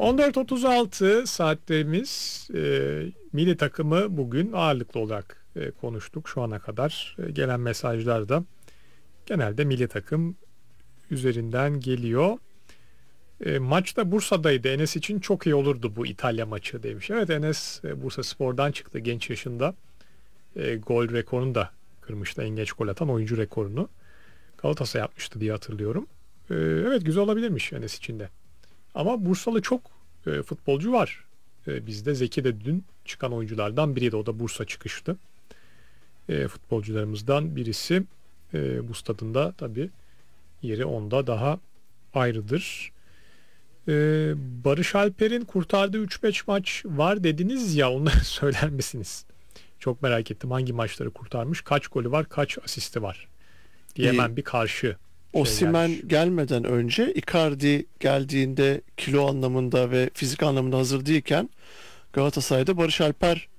14.36 saatlerimiz. Milli takımı bugün ağırlıklı olarak konuştuk şu ana kadar. Gelen mesajlar da genelde milli takım üzerinden geliyor. Maç da Bursa'daydı. Enes için çok iyi olurdu bu İtalya maçı demiş. Evet, Enes Bursaspor'dan çıktı genç yaşında. Gol rekorunu da kırmıştı. En geç gol atan oyuncu rekorunu. Galatasaray yapmıştı diye hatırlıyorum. Evet, güzel olabilirmiş Enes için de. Ama Bursalı çok futbolcu var. Bizde Zeki de dün çıkan oyunculardan biriydi. O da Bursa çıkıştı. Futbolcularımızdan birisi. Bu stadında tabii yeri onda daha ayrıdır. Barış Alper'in kurtardığı 3-5 maç var dediniz ya, onları söyler misiniz? Çok merak ettim, hangi maçları kurtarmış, kaç golü var, kaç asisti var diye hemen bir karşı Osimhen gelmiş. gelmeden önce Icardi geldiğinde kilo anlamında ve fizik anlamında hazır değilken Galatasaray'da Barış Alper